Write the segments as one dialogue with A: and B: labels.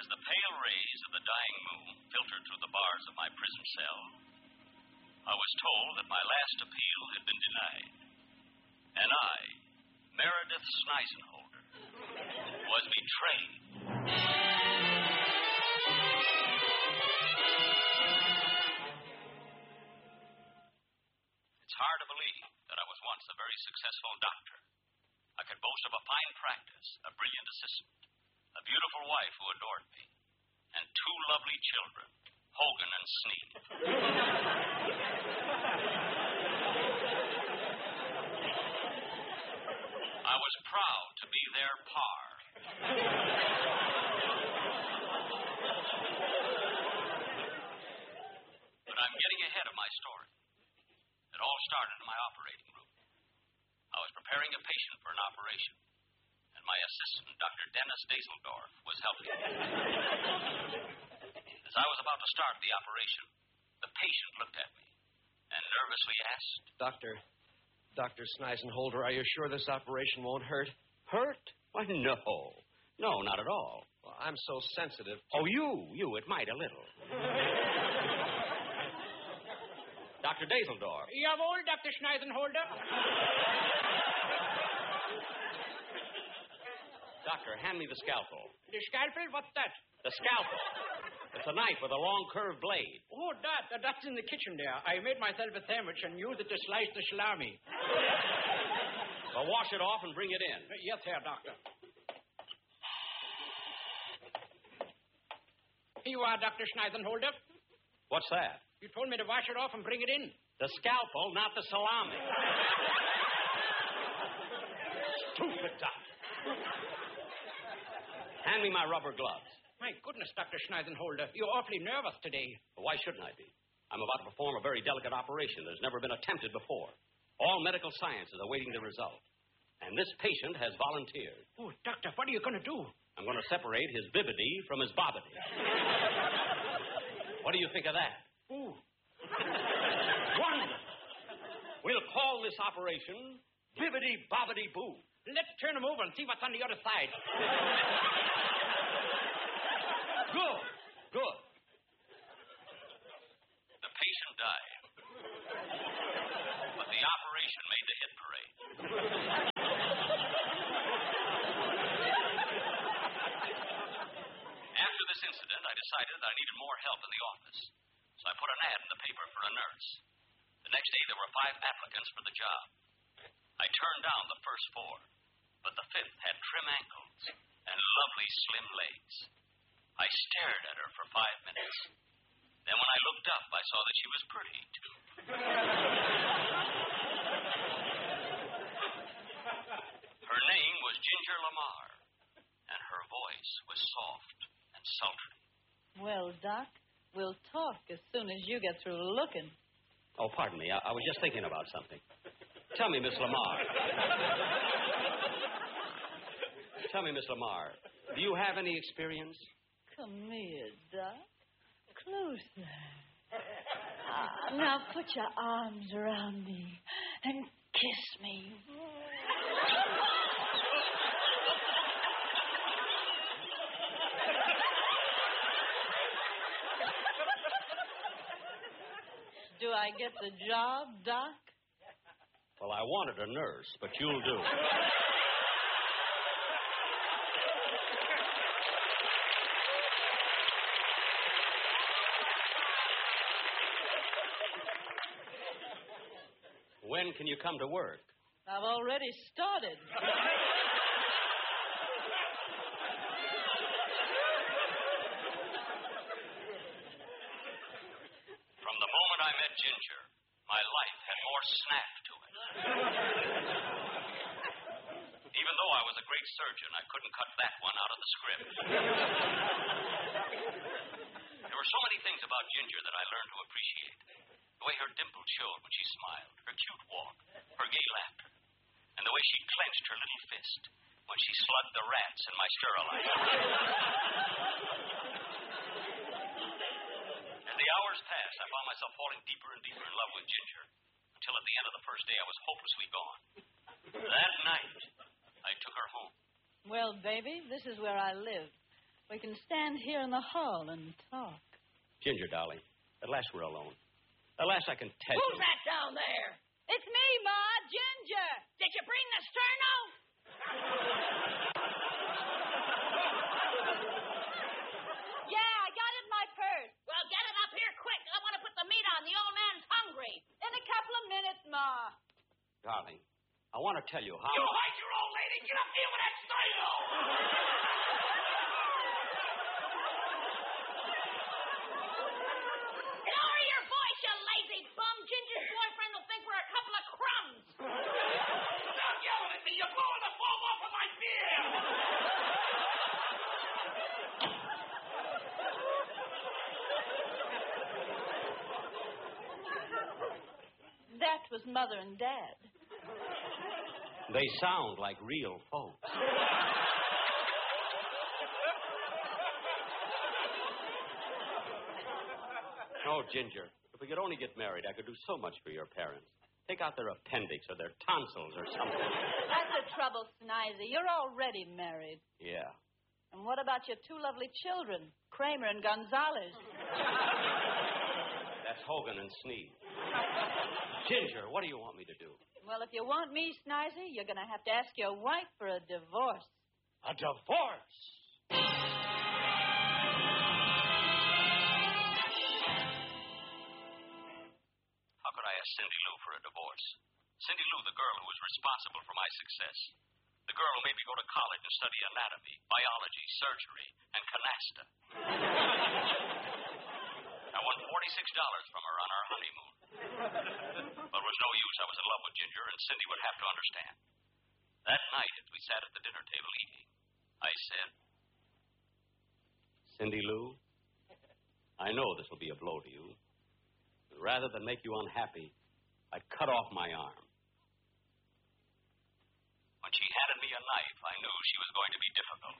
A: As the pale rays of the dying moon filtered through the bars of my prison cell, I was told that my last appeal had been denied. And I, Meredith Sneisenholder, was betrayed. It's hard to believe that I was once a very successful doctor. I could boast of a fine practice, a brilliant assistant, a beautiful wife who adored me, and two lovely children, Hogan and Sneed. I was proud to be their par. But I'm getting ahead of my story. It all started in my operating room. I was preparing a patient for an operation, and my assistant, Dr. Dennis Dazeldorf, was helping me. As I was about to start the operation, the patient looked at me and nervously asked,
B: Dr. Sneisenholder, are you sure this operation won't hurt?
C: Hurt? Why, no. No, not at all.
B: Well, I'm so sensitive.
C: Oh, you. It might a little. Dr. Dazeldorf.
D: Jawohl, Dr. Schneisenholder.
C: Doctor, hand me the scalpel.
D: The scalpel? What's that?
C: The scalpel. It's a knife with a long curved blade.
D: Oh, that's in the kitchen there. I made myself a sandwich and used it to slice the salami.
C: Well, wash it off and bring it in.
D: Yes, Herr Doctor. Here you are, Dr. Schneisenholder.
C: What's that?
D: You told me to wash it off and bring it in.
C: The scalpel, not the salami. Stupid doctor. Hand me my rubber gloves.
D: My goodness, Dr. Schneisenholder, you're awfully nervous today.
C: Well, why shouldn't I be? I'm about to perform a very delicate operation that's never been attempted before. All medical science is awaiting the result. And this patient has volunteered.
D: Oh, Doctor, what are you going to do?
C: I'm going to separate his bibbity from his bobbity. What do you think of that?
D: Ooh.
C: Wonderful. We'll call this operation Bibbity Bobbity Boo.
D: Let's turn him over and see what's on the other side.
C: Good.
A: The patient died. But the operation made the hit parade. After this incident, I decided that I needed more help in the office. So I put an ad in the paper for a nurse. The next day, there were 5 applicants for the job. I turned down the first 4, but the 5th had trim ankles and lovely slim legs. I stared at her for 5 minutes. Then when I looked up, I saw that she was pretty, too. Her name was Ginger Lamar, and her voice was soft and sultry.
E: Well, Doc, we'll talk as soon as you get through looking.
C: Oh, pardon me. I was just thinking about something. Tell me, Miss Lamar. Do you have any experience?
E: Come here, Doc. Closer. Now put your arms around me and kiss me. Do I get the job, Doc?
C: Well, I wanted a nurse, but you'll do. When can you come to work?
E: I've already started.
A: From the moment I met Ginger, my life had more snap to it. Even though I was a great surgeon, I couldn't cut that one out of the script. There were so many things about Ginger that I learned to appreciate. The way her dimple showed when she smiled, her cute walk, her gay laughter, and the way she clenched her little fist when she slugged the rats in my sterilizer. As the hours passed, I found myself falling deeper and deeper in love with Ginger, until at the end of the first day I was hopelessly gone. That night, I took her home.
E: Well, baby, this is where I live. We can stand here in the hall and talk.
C: Ginger, darling, at last we're alone. At last I can tell you.
F: Who's that down there?
E: It's me, Ma, Ginger.
F: Did you bring the sterno?
E: Yeah, I got it in my purse.
F: Well, get it up here quick. I want to put the meat on. The old man's hungry.
E: In a couple of minutes, Ma.
C: Darling, I want to tell you how...
F: You hide your old lady. Get up here with that sterno. Lower your voice, you lazy bum. Ginger's boyfriend will think we're a couple of crumbs. Stop yelling at me. You're blowing the foam off of my beer.
E: That was Mother and Dad.
C: They sound like real folks. Oh, Ginger, if we could only get married, I could do so much for your parents. Take out their appendix or their tonsils or something.
E: That's the trouble, Sneisy. You're already married.
C: Yeah.
E: And what about your two lovely children, Kramer and Gonzalez?
C: That's Hogan and Sneed. Ginger, what do you want me to do?
E: Well, if you want me, Sneisy, you're going to have to ask your wife for a divorce.
C: A divorce?
A: How could I ask Cindy Lou for a divorce? Cindy Lou, the girl who was responsible for my success. The girl who made me go to college and study anatomy, biology, surgery, and canasta. I won $46 from her on our honeymoon. But it was no use. I was in love with Ginger, and Cindy would have to understand. That night, as we sat at the dinner table eating, I said,
C: Cindy Lou, I know this will be a blow to you. But rather than make you unhappy, I'd cut off my arm.
A: When she handed me a knife, I knew she was going to be difficult.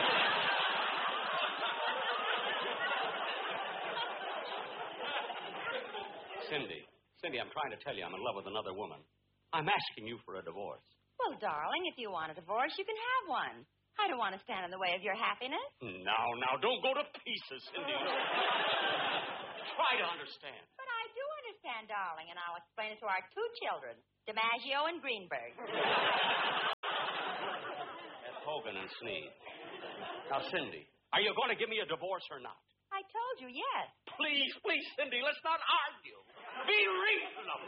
C: Cindy, I'm trying to tell you I'm in love with another woman. I'm asking you for a divorce.
G: Well, darling, if you want a divorce, you can have one. I don't want to stand in the way of your happiness.
C: Now, don't go to pieces, Cindy. Try to understand.
G: But I do understand, darling, and I'll explain it to our two children, DiMaggio and Greenberg.
C: That's Hogan and Sneed. Now, Cindy, are you going to give me a divorce or not?
G: I told you, yes.
C: Please, Cindy, let's not argue. Be reasonable.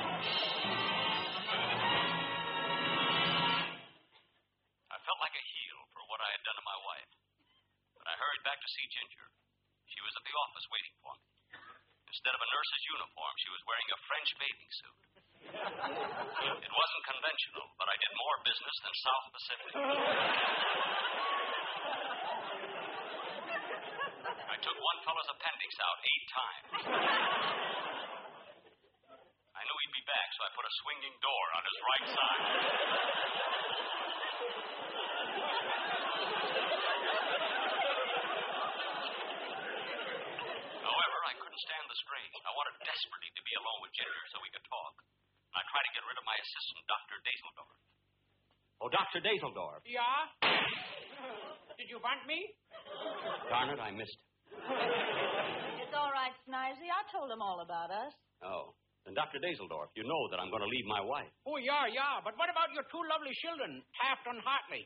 A: I felt like a heel for what I had done to my wife. But I hurried back to see Ginger. She was at the office waiting for me. Instead of a nurse's uniform, she was wearing a French bathing suit. It wasn't conventional, but I did more business than South Pacific. I took one fellow's appendix out 8 times. I knew he'd be back, so I put a swinging door on his right side. However, I couldn't stand the strain. I wanted desperately to be alone with Ginger so we could talk. I tried to get rid of my assistant, Dr. Dazeldorf.
C: Oh, Dr. Dazeldorf.
D: Yeah? Did you want me?
C: Darn it, I missed it.
E: It's all right, Sneisy. I told him all about us.
C: Oh. Then, Dr. Dazeldorf, you know that I'm going to leave my wife.
D: Oh, yeah. But what about your two lovely children, Taft and Hartley?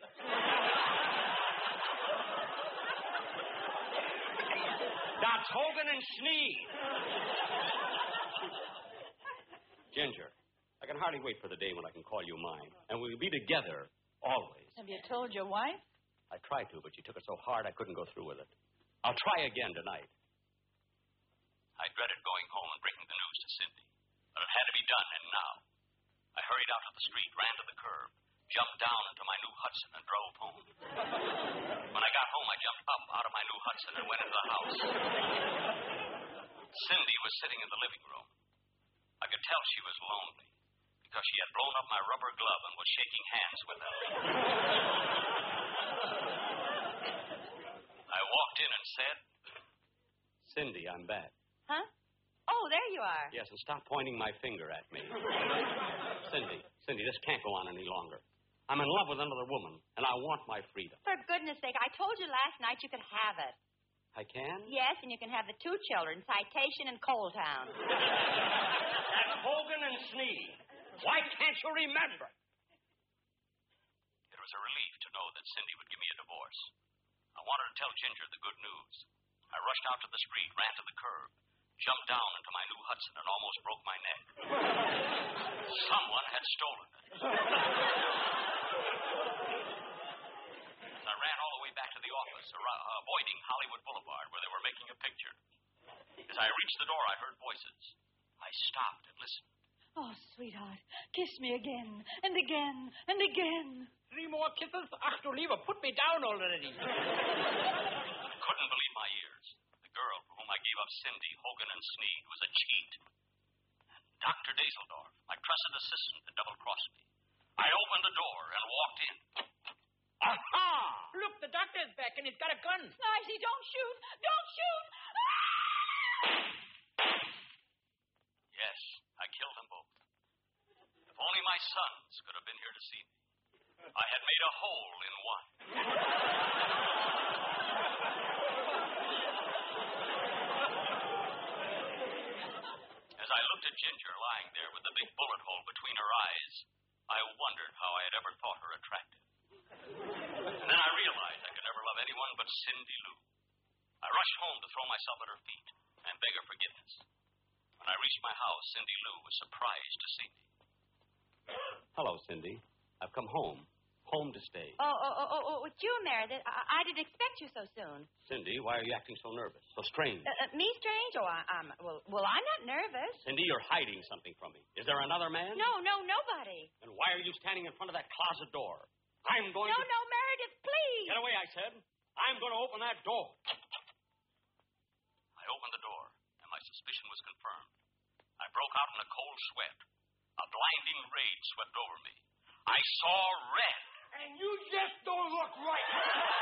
C: That's Hogan and Sneed. Ginger, I can hardly wait for the day when I can call you mine. And we'll be together always.
E: Have you told your wife?
C: I tried to, but she took it so hard I couldn't go through with it. I'll try again tonight.
A: I dreaded going home and breaking the news to Cindy. But it had to be done, and now. I hurried out to the street, ran to the curb, jumped down into my new Hudson, and drove home. When I got home, I jumped up out of my new Hudson and went into the house. Cindy was sitting in the living room. I could tell she was lonely because she had blown up my rubber glove and was shaking hands with her. I walked in and said,
C: Cindy, I'm back.
G: Huh? Oh, there you are.
C: Yes, and stop pointing my finger at me. Cindy, this can't go on any longer. I'm in love with another woman, and I want my freedom.
G: For goodness sake, I told you last night you could have it.
C: I can?
G: Yes, and you can have the 2 children, Citation and Coal Town.
C: That's Hogan and Sneed. Why can't you remember?
A: It was a relief to know that Cindy would give me a divorce. I wanted to tell Ginger the good news. I rushed out to the street, ran to the curb, jumped down into my new Hudson, and almost broke my neck. Someone had stolen it. As I ran all the way back to the office, avoiding Hollywood Boulevard, where they were making a picture. As I reached the door, I heard voices. I stopped and listened.
E: Oh, sweetheart, kiss me again, and again, and again.
D: 3 more kisses? Ach, du Lieber, put me down already.
A: I couldn't believe my ears. The girl for whom I gave up Cindy, Hogan, and Sneed was a cheat. And Dr. Dazeldorf, my trusted assistant, had double-crossed me. I opened the door and walked in.
C: Aha!
D: Look, the doctor's back, and he's got a gun.
E: Snivesy, don't shoot! Don't shoot!
A: Yes, I killed them both. If only my sons could have been here to see me. I had made a hole in one. As I looked at Ginger lying there with the big bullet hole between her eyes, I wondered how I had ever thought her attractive. And then I realized I could never love anyone but Cindy Lou. I rushed home to throw myself at her feet and beg her forgiveness. When I reached my house, Cindy Lou was surprised to see me.
C: Hello, Cindy. I've come home. Home to stay.
G: Oh, it's you, Meredith. I didn't expect you so soon.
C: Cindy, why are you acting so nervous? So strange?
G: Me, strange? Oh, I'm not nervous.
C: Cindy, you're hiding something from me. Is there another man?
G: No, nobody.
C: Then why are you standing in front of that closet door? I'm going to...
G: No, Meredith, please.
C: Get away, I said. I'm going to open that door.
A: I opened the door, and my suspicion was confirmed. I broke out in a cold sweat. A blinding rage swept over me. I saw red.
D: And you just don't look right.